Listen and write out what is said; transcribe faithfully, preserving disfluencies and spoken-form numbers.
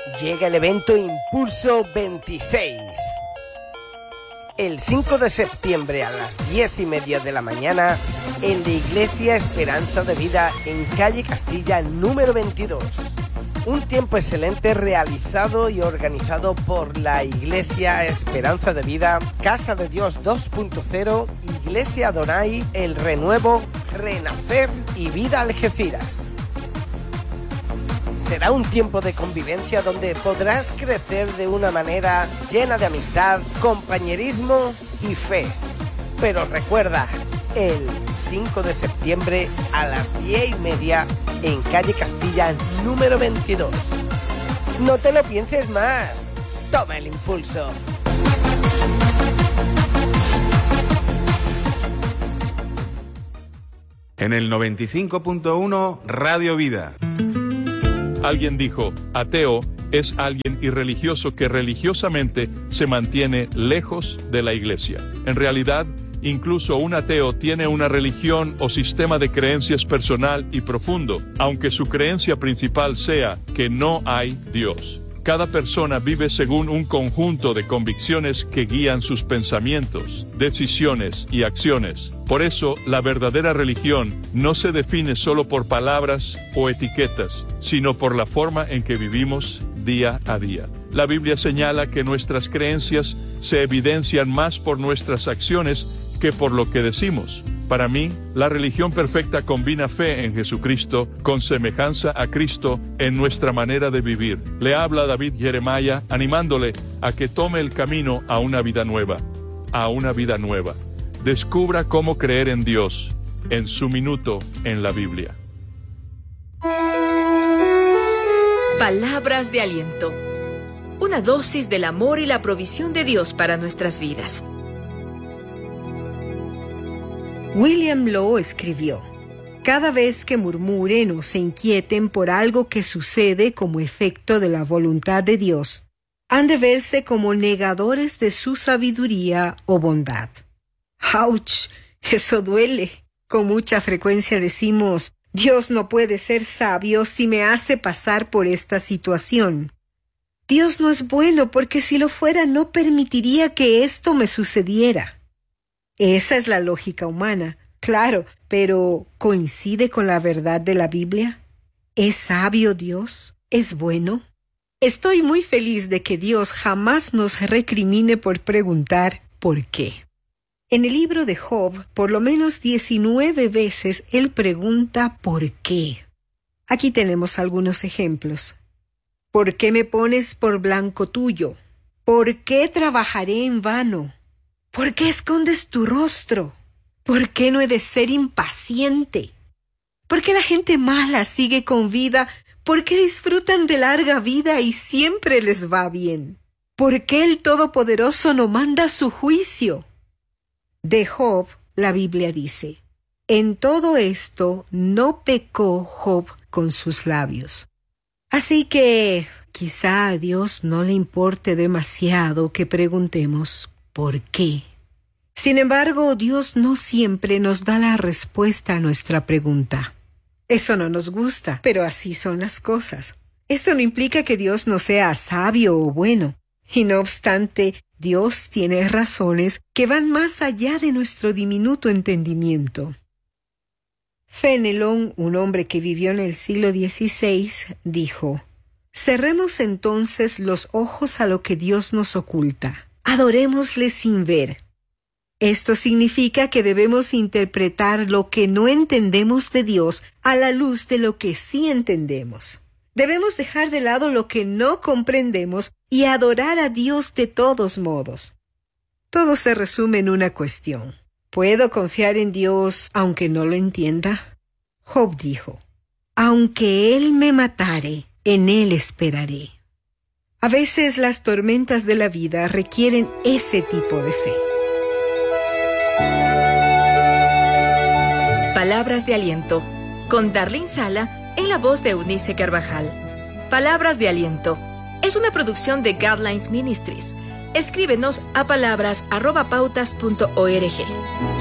llega el evento Impulso veintiséis. El cinco de septiembre a las diez y media de la mañana en la Iglesia Esperanza de Vida en calle Castilla número veintidós. Un tiempo excelente realizado y organizado por la Iglesia Esperanza de Vida, Casa de Dios dos punto cero, Iglesia Adonai, El Renuevo, Renacer y Vida Algeciras. Será un tiempo de convivencia donde podrás crecer de una manera llena de amistad, compañerismo y fe. Pero recuerda, el cinco de septiembre a las diez y media en calle Castilla número veintidós. No te lo pienses más. Toma el impulso. En el noventa y cinco punto uno Radio Vida. Alguien dijo, ateo es alguien irreligioso que religiosamente se mantiene lejos de la iglesia. En realidad, incluso un ateo tiene una religión o sistema de creencias personal y profundo, aunque su creencia principal sea que no hay Dios. Cada persona vive según un conjunto de convicciones que guían sus pensamientos, decisiones y acciones. Por eso, la verdadera religión no se define solo por palabras o etiquetas, sino por la forma en que vivimos día a día. La Biblia señala que nuestras creencias se evidencian más por nuestras acciones que por lo que decimos. Para mí, la religión perfecta combina fe en Jesucristo con semejanza a Cristo en nuestra manera de vivir. Le habla David Jeremiah animándole a que tome el camino a una vida nueva, a una vida nueva. Descubra cómo creer en Dios, en su minuto en la Biblia. Palabras de aliento. Una dosis del amor y la provisión de Dios para nuestras vidas. William Law escribió: cada vez que murmuren o se inquieten por algo que sucede como efecto de la voluntad de Dios, han de verse como negadores de su sabiduría o bondad. ¡Auch! Eso duele. Con mucha frecuencia decimos, Dios no puede ser sabio si me hace pasar por esta situación. Dios no es bueno porque si lo fuera no permitiría que esto me sucediera. Esa es la lógica humana, claro, pero ¿coincide con la verdad de la Biblia? ¿Es sabio Dios? ¿Es bueno? Estoy muy feliz de que Dios jamás nos recrimine por preguntar ¿por qué? En el libro de Job, por lo menos diecinueve veces él pregunta ¿por qué? Aquí tenemos algunos ejemplos. ¿Por qué me pones por blanco tuyo? ¿Por qué trabajaré en vano? ¿Por qué escondes tu rostro? ¿Por qué no he de ser impaciente? ¿Por qué la gente mala sigue con vida? ¿Por qué disfrutan de larga vida y siempre les va bien? ¿Por qué el Todopoderoso no manda su juicio? De Job, la Biblia dice, en todo esto no pecó Job con sus labios. Así que quizá a Dios no le importe demasiado que preguntemos ¿por qué? Sin embargo, Dios no siempre nos da la respuesta a nuestra pregunta. Eso no nos gusta, pero así son las cosas. Esto no implica que Dios no sea sabio o bueno. Y no obstante, Dios tiene razones que van más allá de nuestro diminuto entendimiento. Fenelon, un hombre que vivió en el siglo dieciséis, dijo: cerremos entonces los ojos a lo que Dios nos oculta. Adorémosle sin ver. Esto significa que debemos interpretar lo que no entendemos de Dios a la luz de lo que sí entendemos. Debemos dejar de lado lo que no comprendemos y adorar a Dios de todos modos. Todo se resume en una cuestión. ¿Puedo confiar en Dios aunque no lo entienda? Job dijo: aunque Él me matare, en Él esperaré. A veces las tormentas de la vida requieren ese tipo de fe. Palabras de aliento, con Darlene Sala en la voz de Eunice Carvajal. Palabras de aliento es una producción de Guidelines Ministries. Escríbenos a palabras arroba pautas punto org.